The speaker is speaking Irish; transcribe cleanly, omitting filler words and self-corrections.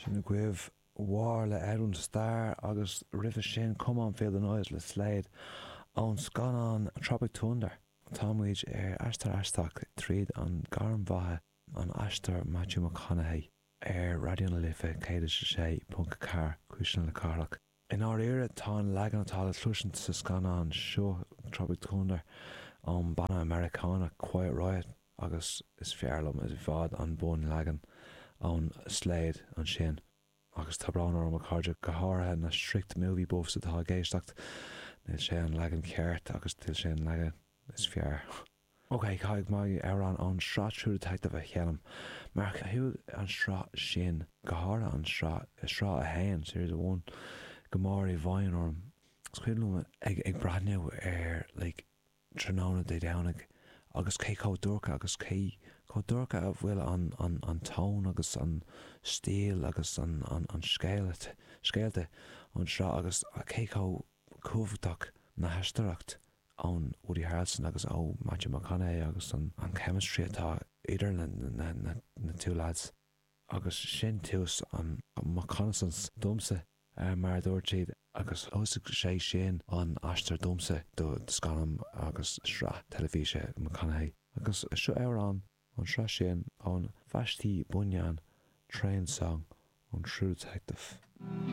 Sin gwibh war le Edwin Starr agus rifa sin cumán féad an áid le sléid ón scanán Tropic Thunder. Támuid astar aisteach tríd an garan bhathe an astar Matthew McConaughey radio na lifa 106.4 cuisin le carach. In our era tá legan atá le tluisint sa scanán seo Tropic Thunder an banna Americana Quiet Riot agus is fearlam is bhfad an bun legan an sléid an sin. Agus tá brán ar McCarja go háirithe na strict movie buffs atá géisteacht níl sé an legan ceart agus til sé an legan is fear. Ok, caig mai ar an srá trúd teit a bheith cheanam. Mar hiú an srá sin go háirithe an srá a hain series a bhain go mór I bhain orm. Scuilm ag bradnú tróna dé dánach agus cé códúrcha agus cé códúrcha a bhfuil an tón agus an stíl agus an scéalte an srá agus cé cúmhaach na heisteacht an Woody Harrelson agus ó Matthew McConaughey agus an chemistry atá idir na two lads agus sin tús an McConaughey's dumsa mar dúirtíad agus thosaigh sé sin an astar dumsa do scanam agus srá telefíse McConaughey agus seo an srá sin an feistí bunyan train song an True Detective.